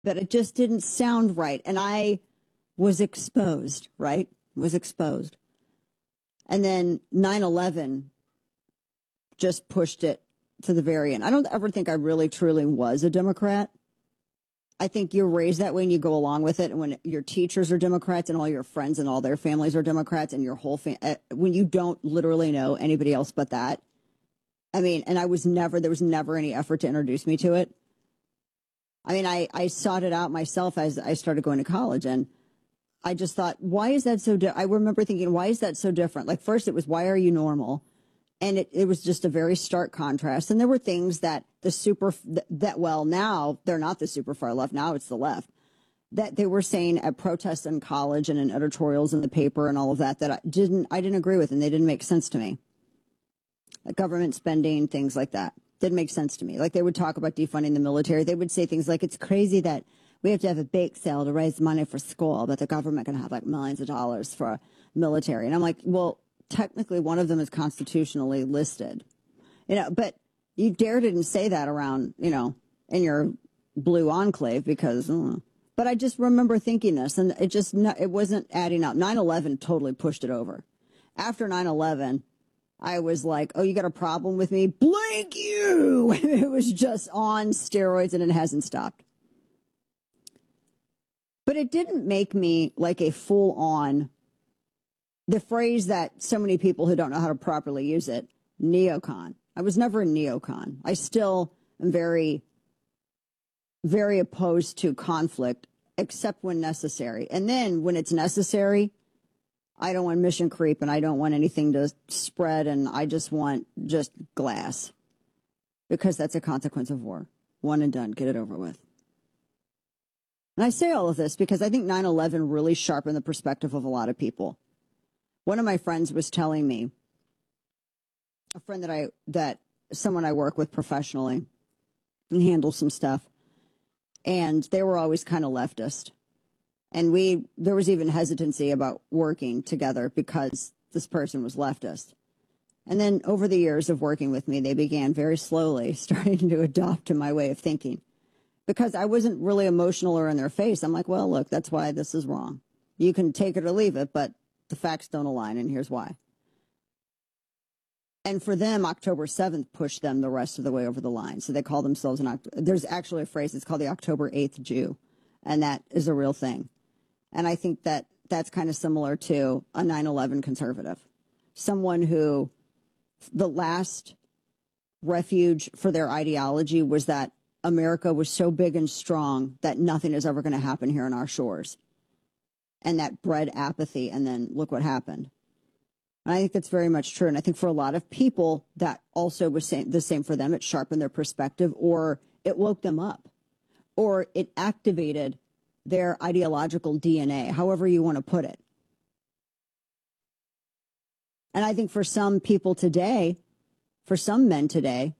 but it just didn't sound right. And I was exposed, right? Was exposed. And then 9/11 just pushed it to the very end. I don't ever think I really truly was a Democrat. I think you're raised that way and you go along with it. And when your teachers are Democrats and all your friends and all their families are Democrats and your whole when you don't literally know anybody else but that. I mean, and there was never any effort to introduce me to it. I mean, I sought it out myself as I started going to college, and I just thought, why is that so I remember thinking, why is that so different? Like, first it was, why are you normal? And it was just a very stark contrast. And there were things that well, now they're not the super far left. Now it's the left that they were saying at protests in college and in editorials in the paper and all of that, that I didn't agree with, and they didn't make sense to me. Like government spending, things like that didn't make sense to me. Like they would talk about defunding the military. They would say things like, it's crazy that we have to have a bake sale to raise money for school, but the government can have like millions of dollars for military. And I'm like, well, technically one of them is constitutionally listed, but you didn't say that around, in your blue enclave because, but I just remember thinking this, and it wasn't adding up. 9/11 totally pushed it over. After 9/11, I was like, oh, you got a problem with me? Blank you! It was just on steroids, and it hasn't stopped. But it didn't make me like a full-on, the phrase that so many people who don't know how to properly use it, neocon. I was never a neocon. I still am very, very opposed to conflict, except when necessary. And then when it's necessary, I don't want mission creep, and I don't want anything to spread, and I just want just glass, because that's a consequence of war. One and done. Get it over with. And I say all of this because I think 9/11 really sharpened the perspective of a lot of people. One of my friends was telling me, a friend that someone I work with professionally and handle some stuff, and they were always kind of leftist. And there was even hesitancy about working together because this person was leftist. And then over the years of working with me, they began very slowly starting to adopt to my way of thinking, because I wasn't really emotional or in their face. I'm like, well, look, that's why this is wrong. You can take it or leave it, but the facts don't align, and here's why. And for them, October 7th pushed them the rest of the way over the line. So they call themselves there's actually a phrase, it's called the October 8th Jew, and that is a real thing. And I think that that's kind of similar to a 9/11 conservative, someone who the last refuge for their ideology was that America was so big and strong that nothing is ever going to happen here on our shores. And that bred apathy, and then look what happened. And I think that's very much true. And I think for a lot of people, that also was the same for them. It sharpened their perspective, or it woke them up, or it activated their ideological DNA, however you want to put it. And I think for some people today, for some men today,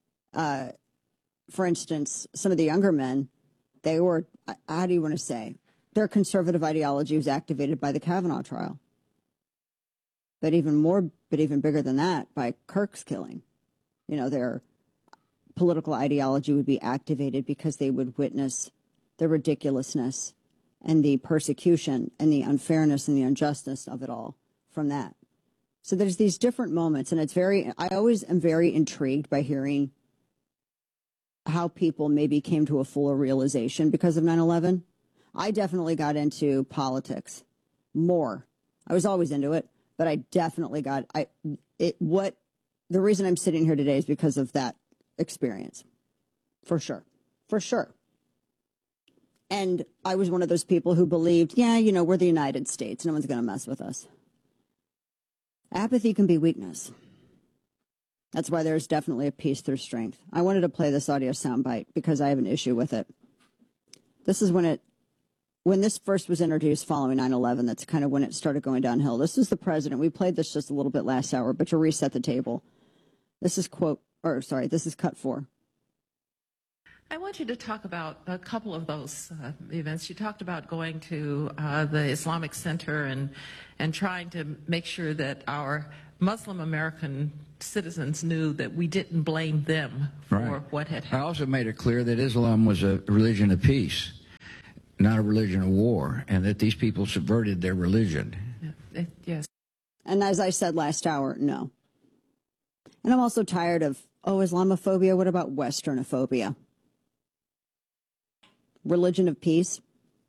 for instance, some of the younger men, they were, how do you want to say, their conservative ideology was activated by the Kavanaugh trial. But even bigger than that, by Kirk's killing. Their political ideology would be activated because they would witness the ridiculousness and the persecution and the unfairness and the injustice of it all from that. So there's these different moments, and I always am very intrigued by hearing how people maybe came to a fuller realization because of 9/11. I definitely got into politics more. I was always into it, but I definitely the reason I'm sitting here today is because of that experience. For sure. And I was one of those people who believed, we're the United States. No one's going to mess with us. Apathy can be weakness. That's why there's definitely a peace through strength. I wanted to play this audio soundbite because I have an issue with it. This is when this first was introduced following 9/11. That's kind of when it started going downhill. This is the president. We played this just a little bit last hour, but to reset the table, this is cut 4. I want you to talk about a couple of those events. You talked about going to the Islamic Center and trying to make sure that our Muslim American citizens knew that we didn't blame them for what had happened. I also made it clear that Islam was a religion of peace. not a religion of war, and that these people subverted their religion. Yes. And as I said last hour, no. And I'm also tired of, Islamophobia. What about Westernophobia? Religion of peace.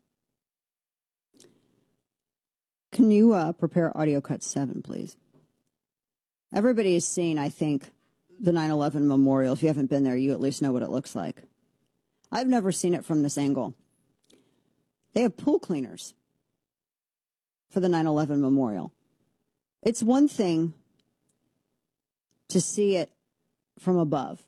Can you prepare audio cut 7, please? Everybody has seen, I think, the 9/11 memorial. If you haven't been there, you at least know what it looks like. I've never seen it from this angle. They have pool cleaners for the 9/11 memorial. It's one thing to see it from above.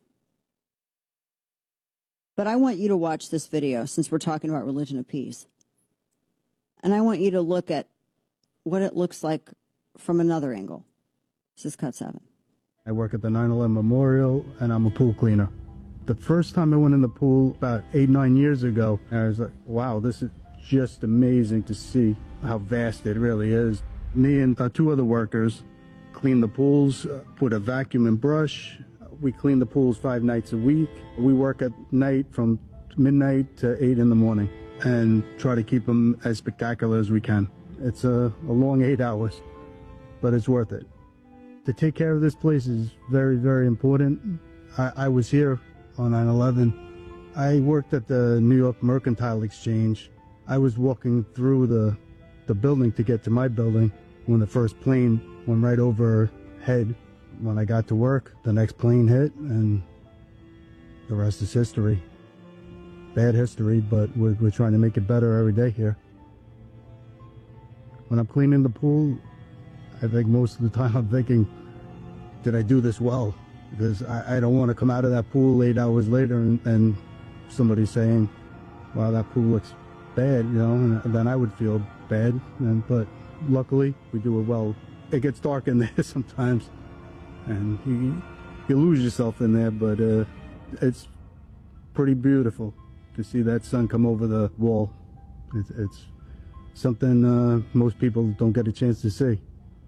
But I want you to watch this video since we're talking about religion of peace. And I want you to look at what it looks like from another angle. This is cut 7. I work at the 9/11 Memorial, and I'm a pool cleaner. The first time I went in the pool about 8-9 years ago, I was like, wow, this is just amazing to see how vast it really is. Me and 2 other workers clean the pools, put a vacuum and brush. We clean the pools 5 nights a week. We work at night from midnight to 8 in the morning and try to keep them as spectacular as we can. It's a long 8 hours, but it's worth it. To take care of this place is very, very important. I was here on 9/11. I worked at the New York Mercantile Exchange. I was walking through the building to get to my building when the first plane went right overhead. When I got to work, the next plane hit, and the rest is history. Bad history, but we're trying to make it better every day here. When I'm cleaning the pool, I think most of the time I'm thinking, did I do this well? Because I don't want to come out of that pool 8 hours later and somebody saying, wow, that pool looks bad, and then I would feel bad. But luckily, we do it well. It gets dark in there sometimes, and you lose yourself in there, but it's pretty beautiful to see that sun come over the wall. It's something most people don't get a chance to see.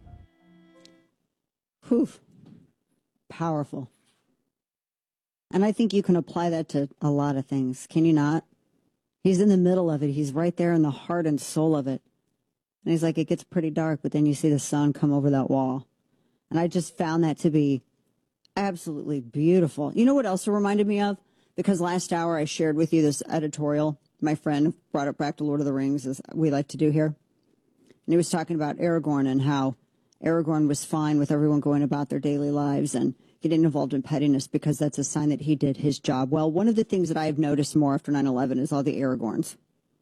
Whew. Powerful. And I think you can apply that to a lot of things. Can you not? He's in the middle of it. He's right there in the heart and soul of it. And he's like, it gets pretty dark, but then you see the sun come over that wall. And I just found that to be absolutely beautiful. You know what else it reminded me of? Because last hour I shared with you this editorial. My friend brought it back to Lord of the Rings, as we like to do here. And he was talking about Aragorn and how Aragorn was fine with everyone going about their daily lives and getting involved in pettiness because that's a sign that he did his job well. One of the things that I have noticed more after 9/11 is all the Aragorns.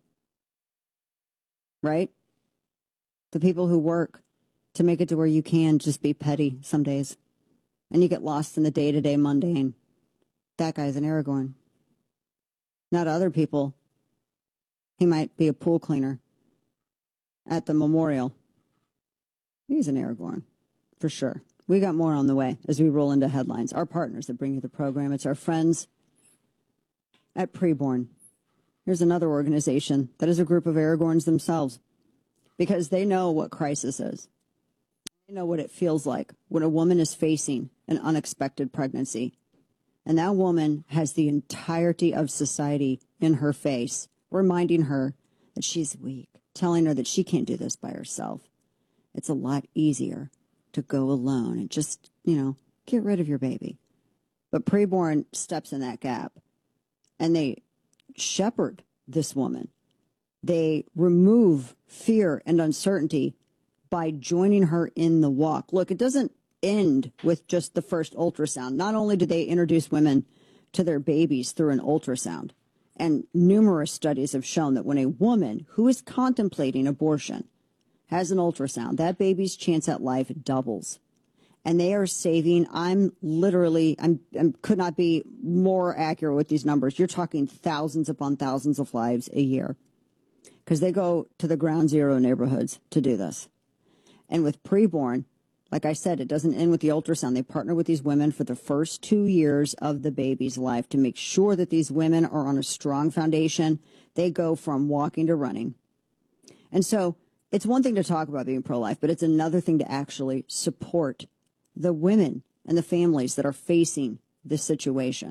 Right? The people who work to make it to where you can just be petty some days. And you get lost in the day-to-day mundane. That guy's an Aragorn. Not other people. He might be a pool cleaner at the memorial. He's an Aragorn, for sure. We got more on the way as we roll into headlines. Our partners that bring you the program. It's our friends at Preborn. Here's another organization that is a group of Aragorns themselves because they know what crisis is. They know what it feels like when a woman is facing an unexpected pregnancy. And that woman has the entirety of society in her face, reminding her that she's weak, telling her that she can't do this by herself. It's a lot easier to go alone and just, get rid of your baby. But Preborn steps in that gap and they shepherd this woman. They remove fear and uncertainty by joining her in the walk. Look, it doesn't end with just the first ultrasound. Not only do they introduce women to their babies through an ultrasound, and numerous studies have shown that when a woman who is contemplating abortion has an ultrasound, that baby's chance at life doubles. And they are saving, I could not be more accurate with these numbers. You're talking thousands upon thousands of lives a year because they go to the ground zero neighborhoods to do this. And with Preborn, like I said, it doesn't end with the ultrasound. They partner with these women for the first 2 years of the baby's life to make sure that these women are on a strong foundation. They go from walking to running. And so it's one thing to talk about being pro-life, but it's another thing to actually support the women and the families that are facing this situation.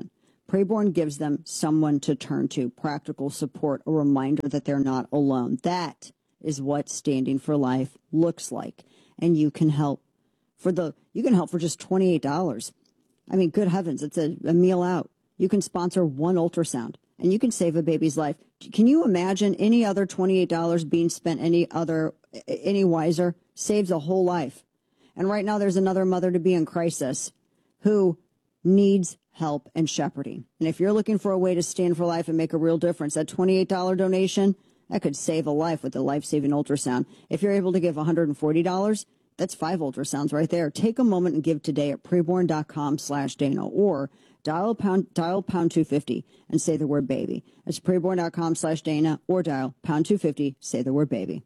Preborn gives them someone to turn to, practical support, a reminder that they're not alone. That is what Standing for Life looks like. And you can help for just $28. I mean, good heavens, it's a meal out. You can sponsor one ultrasound and you can save a baby's life. Can you imagine any other $28 being spent any wiser? Saves a whole life. And right now there's another mother to be in crisis who needs help and shepherding. And if you're looking for a way to stand for life and make a real difference, that $28 donation, that could save a life with a life-saving ultrasound. If you're able to give $140, that's 5 ultrasounds right there. Take a moment and give today at preborn.com/Dana or dial pound 250 and say the word baby. That's preborn.com/Dana or dial pound 250, say the word baby.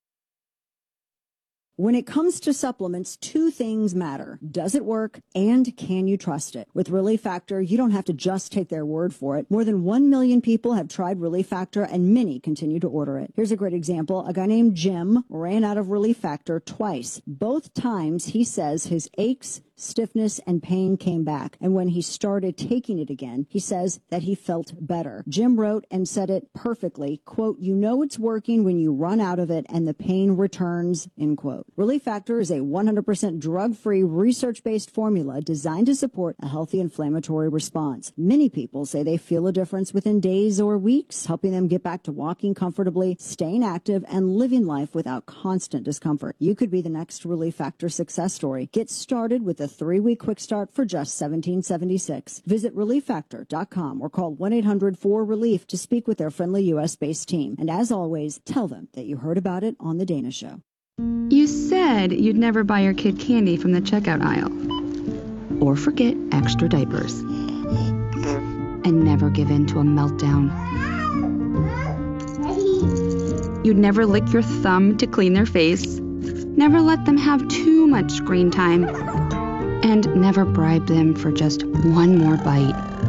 When it comes to supplements, 2 things matter. Does it work and can you trust it? With Relief Factor, you don't have to just take their word for it. More than 1 million people have tried Relief Factor and many continue to order it. Here's a great example. A guy named Jim ran out of Relief Factor twice. Both times he says his aches, stiffness, and pain came back. And when he started taking it again, he says that he felt better. Jim wrote and said it perfectly, quote, "You know it's working when you run out of it and the pain returns," end quote. Relief Factor is a 100% drug-free, research-based formula designed to support a healthy inflammatory response. Many people say they feel a difference within days or weeks, helping them get back to walking comfortably, staying active, and living life without constant discomfort. You could be the next Relief Factor success story. Get started with a 3-week quick start for just $17.76. Visit ReliefFactor.com or call 1-800-4RELIEF to speak with their friendly U.S.-based team. And as always, tell them that you heard about it on The Dana Show. You said you'd never buy your kid candy from the checkout aisle. Or forget extra diapers. And never give in to a meltdown. You'd never lick your thumb to clean their face. Never let them have too much screen time. And never bribe them for just one more bite.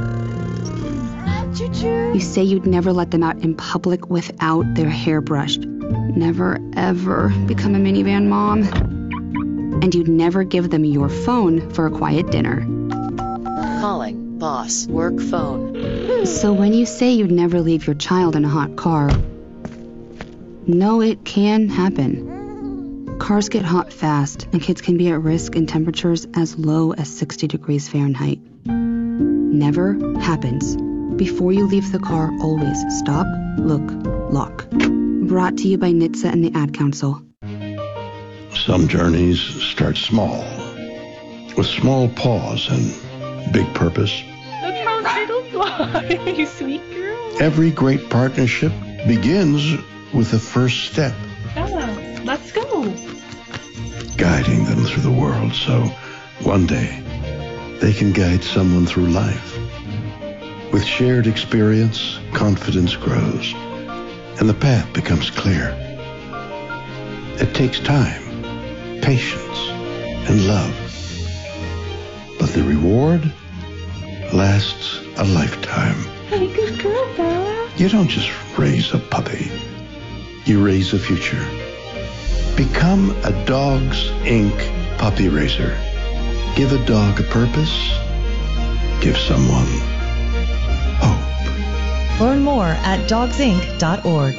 You say you'd never let them out in public without their hair brushed. Never, ever become a minivan mom. And you'd never give them your phone for a quiet dinner. Calling boss work phone. So when you say you'd never leave your child in a hot car, no, it can happen. Cars get hot fast, and kids can be at risk in temperatures as low as 60 degrees Fahrenheit. Never happens. Before you leave the car, always stop, look, lock. Brought to you by NHTSA and the Ad Council. Some journeys start small, with small pause and big purpose. Look how little fly, you sweet girl. Every great partnership begins with the first step. Bella, let's go. Guiding them through the world so one day they can guide someone through life. With shared experience, confidence grows, and the path becomes clear. It takes time, patience, and love. But the reward lasts a lifetime. Hey, good girl, Bella. You don't just raise a puppy. You raise a future. Become a Dogs Inc. puppy raiser. Give a dog a purpose. Give someone hope. Learn more at dogsinc.org.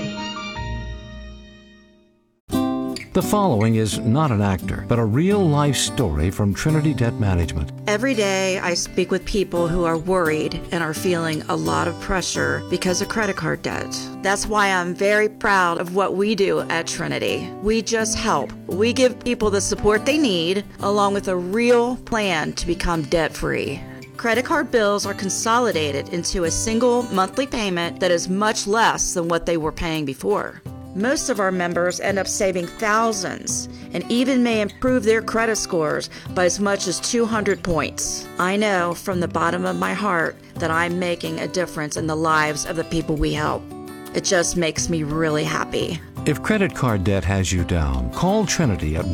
The following is not an actor, but a real-life story from Trinity Debt Management. Every day I speak with people who are worried and are feeling a lot of pressure because of credit card debt. That's why I'm very proud of what we do at Trinity. We just help. We give people the support they need, along with a real plan to become debt-free. Credit card bills are consolidated into a single monthly payment that is much less than what they were paying before. Most of our members end up saving thousands and even may improve their credit scores by as much as 200 points. I know from the bottom of my heart that I'm making a difference in the lives of the people we help. It just makes me really happy. If credit card debt has you down, call Trinity at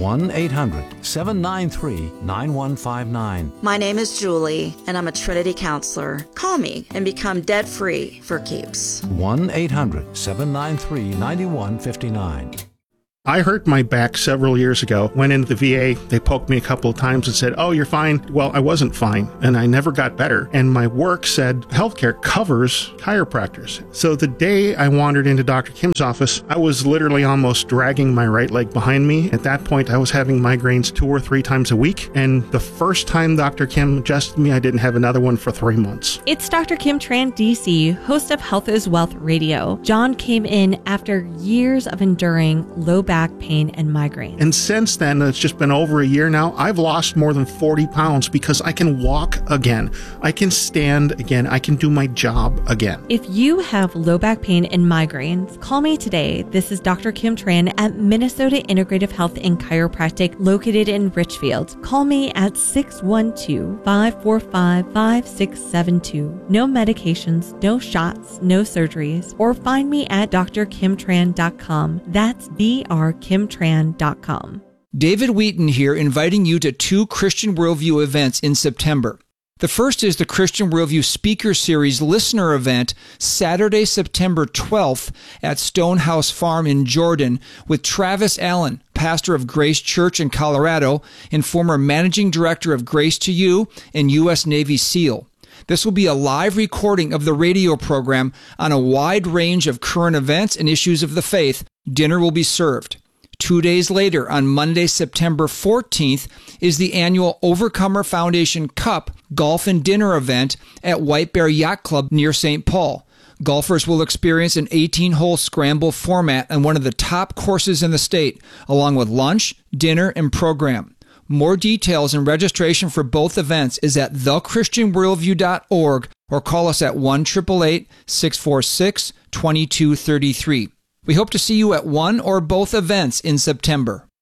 1-800-793-9159. My name is Julie, and I'm a Trinity counselor. Call me and become debt-free for keeps. 1-800-793-9159. I hurt my back several years ago. Went into the VA. They poked me a couple of times and said, "Oh, you're fine." Well, I wasn't fine, and I never got better. And my work said healthcare covers chiropractors. So the day I wandered into Dr. Kim's office, I was literally almost dragging my right leg behind me. At that point, I was having migraines 2 or 3 times a week. And the first time Dr. Kim adjusted me, I didn't have another one for 3 months. It's Dr. Kim Tran, DC, host of Health is Wealth Radio. John came in after years of enduring low back pain and migraine. And since then, it's just been over a year now, I've lost more than 40 pounds because I can walk again. I can stand again. I can do my job again. If you have low back pain and migraines, call me today. This is Dr. Kim Tran at Minnesota Integrative Health and Chiropractic located in Richfield. Call me at 612-545-5672. No medications, no shots, no surgeries, or find me at drkimtran.com. That's drkimtran.com. David Wheaton here, inviting you to 2 Christian Worldview events in September. The first is the Christian Worldview Speaker Series listener event, Saturday, September 12th at Stonehouse Farm in Jordan with Travis Allen, pastor of Grace Church in Colorado and former managing director of Grace to You and U.S. Navy SEAL. This will be a live recording of the radio program on a wide range of current events and issues of the faith. Dinner will be served. 2 days later, on Monday, September 14th, is the annual Overcomer Foundation Cup Golf and Dinner event at White Bear Yacht Club near St. Paul. Golfers will experience an 18-hole scramble format on one of the top courses in the state, along with lunch, dinner, and program. More details and registration for both events is at thechristianworldview.org or call us at 1-888-646-2233. We hope to see you at one or both events in September.